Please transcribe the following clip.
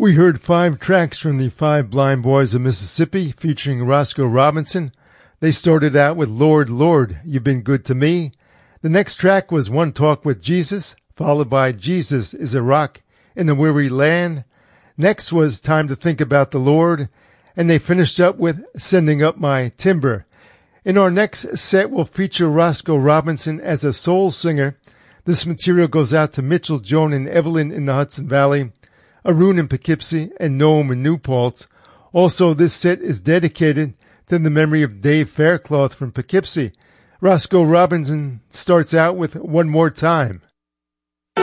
We heard 5 tracks from the 5 Blind Boys of Mississippi featuring Roscoe Robinson. They started out with Lord, Lord, You've Been Good to Me. The next track was One Talk with Jesus, followed by Jesus is a Rock in a Weary Land. Next was Time to Think About the Lord, and they finished up with Sending Up My Timber. In our next set, we'll feature Roscoe Robinson as a soul singer. This material goes out to Mitchell, Joan, and Evelyn in the Hudson Valley, Arun in Poughkeepsie, and Noam in New Paltz. Also, this set is dedicated to the memory of Dave Faircloth from Poughkeepsie. Roscoe Robinson starts out with One More Time.